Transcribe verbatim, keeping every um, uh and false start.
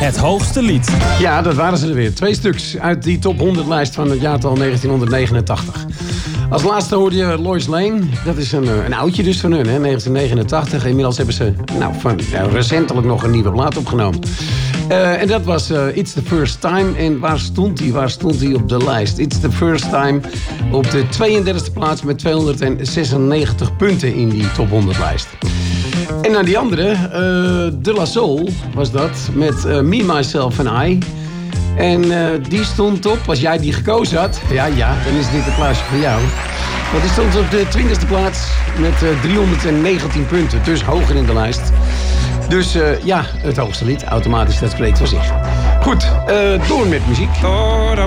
Het hoogste lied. Ja, dat waren ze er weer. Twee stuks uit die top honderd lijst van het jaartal negentien negenentachtig. Als laatste hoorde je Lois Lane. Dat is een, een oudje dus van hun, hè? negentien negenentachtig. Inmiddels hebben ze nou, van, nou, recentelijk nog een nieuwe plaat opgenomen. Uh, en dat was uh, It's the First Time. En waar stond hij? Waar stond hij op de lijst? It's the First Time op de tweeëndertigste plaats met tweehonderdzesennegentig punten in die top honderd lijst. En dan die andere, uh, De La Soul was dat, met uh, Me, Myself and I. En uh, die stond op, als jij die gekozen had, ja, ja, dan is dit een plaatsje voor jou. Maar die stond op de twintigste plaats met uh, driehonderdnegentien punten, dus hoger in de lijst. Dus uh, ja, het hoogste lied, automatisch, dat spreekt voor zich. Goed, uh, door met muziek.